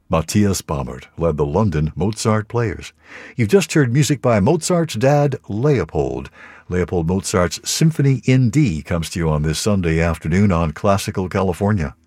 Matthias Baumert led the London Mozart Players. You've just heard music by Mozart's dad, Leopold. Leopold Mozart's Symphony in D comes to you on this Sunday afternoon on Classical California.